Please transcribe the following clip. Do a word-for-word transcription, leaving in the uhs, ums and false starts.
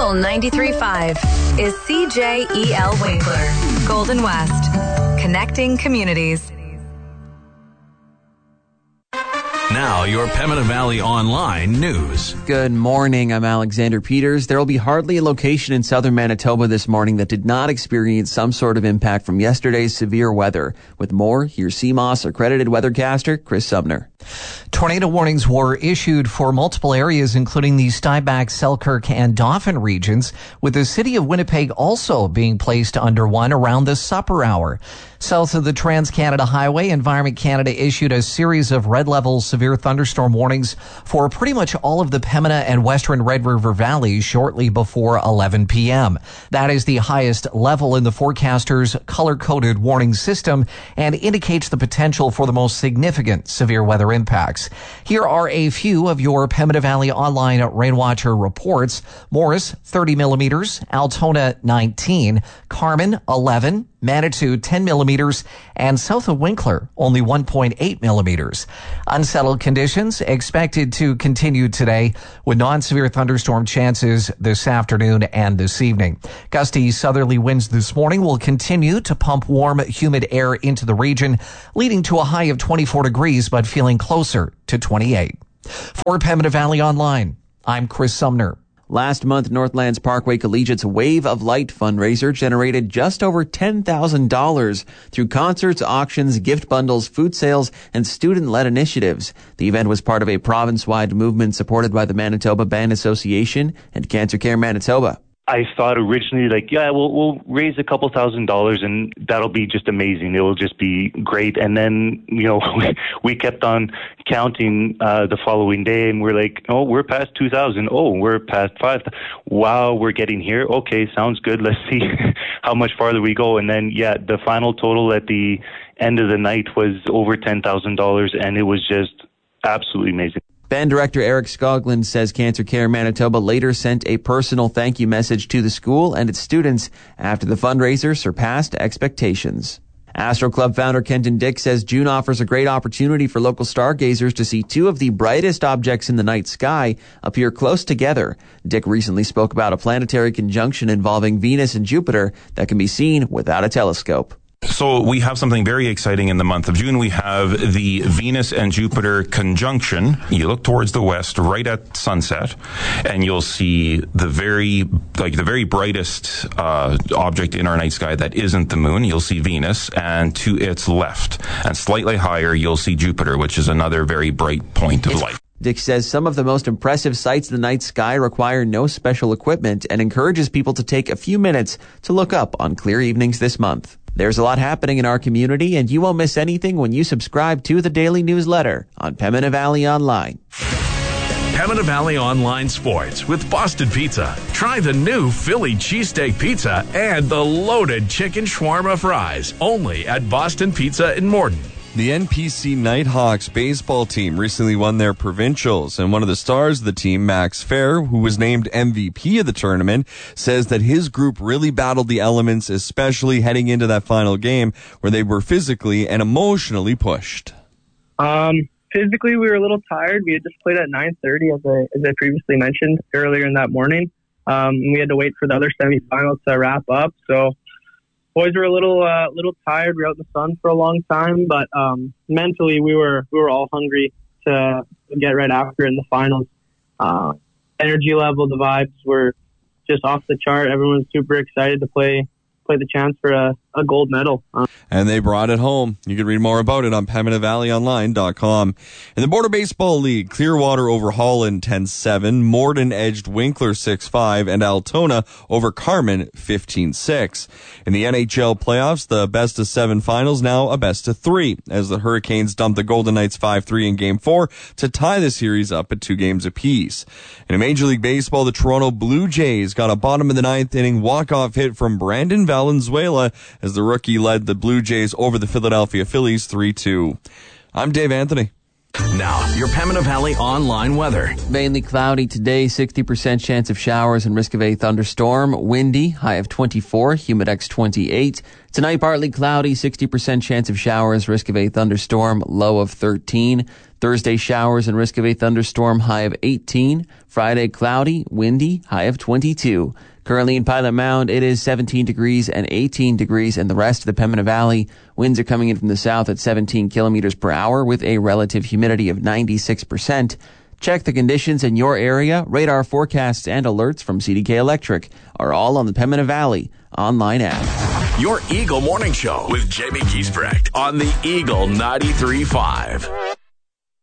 Fuel ninety-three point five is C J E L Winkler, Golden West, connecting communities. Now, your Pembina Valley Online news. Good morning. I'm Alexander Peters. There will be hardly a location in southern Manitoba this morning that did not experience some sort of impact from yesterday's severe weather. With more, here's C M O S accredited weathercaster Chris Sumner. Tornado warnings were issued for multiple areas, including the Steinbach, Selkirk, and Dauphin regions, with the city of Winnipeg also being placed under one around the supper hour. South of the Trans-Canada Highway, Environment Canada issued a series of red-level severe thunderstorm warnings for pretty much all of the Pembina and western Red River valleys shortly before eleven p.m. That is the highest level in the forecaster's color-coded warning system and indicates the potential for the most significant severe weather impacts. Here are a few of your Pembina Valley Online Rainwatcher reports. Morris, thirty millimeters. Altona, nineteen. Carmen, eleven. Manitou, ten millimeters, and south of Winkler, only one point eight millimeters. Unsettled conditions expected to continue today with non-severe thunderstorm chances this afternoon and this evening. Gusty southerly winds this morning will continue to pump warm, humid air into the region, leading to a high of twenty-four degrees, but feeling closer to twenty-eight. For Pembina Valley Online, I'm Chris Sumner. Last month, Northlands Parkway Collegiate's Wave of Light fundraiser generated just over ten thousand dollars through concerts, auctions, gift bundles, food sales, and student-led initiatives. The event was part of a province-wide movement supported by the Manitoba Band Association and Cancer Care Manitoba. I thought originally, like, yeah, we'll we'll raise a couple thousand dollars and that'll be just amazing. It will just be great. And then, you know, we, we kept on counting uh, the following day, and we're like, oh, we're past two thousand. Oh, we're past five. Wow, we're getting here. Okay, sounds good. Let's see how much farther we go. And then, yeah, the final total at the end of the night was over ten thousand dollars, and it was just absolutely amazing. Band director Eric Skoglund says Cancer Care Manitoba later sent a personal thank you message to the school and its students after the fundraiser surpassed expectations. Astro Club founder Kenton Dick says June offers a great opportunity for local stargazers to see two of the brightest objects in the night sky appear close together. Dick recently spoke about a planetary conjunction involving Venus and Jupiter that can be seen without a telescope. So we have something very exciting in the month of June. We have the Venus and Jupiter conjunction. You look towards the west right at sunset, and you'll see the very, like the very brightest uh, object in our night sky that isn't the moon. You'll see Venus, and to its left and slightly higher, you'll see Jupiter, which is another very bright point of light. Dick says some of the most impressive sights in the night sky require no special equipment and encourages people to take a few minutes to look up on clear evenings this month. There's a lot happening in our community, and you won't miss anything when you subscribe to the daily newsletter on Pembina Valley Online. Pembina Valley Online Sports with Boston Pizza. Try the new Philly cheesesteak pizza and the loaded chicken shawarma fries, only at Boston Pizza in Morden. The N P C Nighthawks baseball team recently won their provincials, and one of the stars of the team, Max Fair, who was named M V P of the tournament, says that his group really battled the elements, especially heading into that final game where they were physically and emotionally pushed. Um, physically, we were a little tired. We had just played at nine thirty, as I, as I previously mentioned earlier in that morning. Um, we had to wait for the other semifinals to wrap up, so boys were a little, uh, little tired. We were out in the sun for a long time, but um, mentally we were we were all hungry to get right after in the finals. Uh, energy level, the vibes were just off the chart. Everyone was super excited to play play the chance for a, a gold medal. Um, and they brought it home. You can read more about it on Pembina Valley Online dot com. In the Border Baseball League, Clearwater over Holland ten seven, Morden edged Winkler six five, and Altona over Carmen fifteen six. In the N H L playoffs, the best of seven finals now a best of three, as the Hurricanes dumped the Golden Knights five three in Game four to tie the series up at two games apiece. In Major League Baseball, the Toronto Blue Jays got a bottom of the ninth inning walk-off hit from Brandon Valenzuela as the rookie led the Blue Jays over the Philadelphia Phillies three two. I'm Dave Anthony. Now, your Pembina Valley online weather. Mainly cloudy today, sixty percent chance of showers and risk of a thunderstorm. Windy, high of twenty-four, humidex twenty-eight. Tonight, partly cloudy, sixty percent chance of showers, risk of a thunderstorm, low of thirteen. Thursday, showers and risk of a thunderstorm, high of eighteen. Friday, cloudy, windy, high of twenty-two. Currently in Pilot Mound, it is seventeen degrees and eighteen degrees in the rest of the Pembina Valley. Winds are coming in from the south at seventeen kilometers per hour with a relative humidity of ninety-six percent. Check the conditions in your area. Radar forecasts and alerts from C D K Electric are all on the Pembina Valley online app. Your Eagle Morning Show with Jamie Giesbrecht on the Eagle ninety-three point five.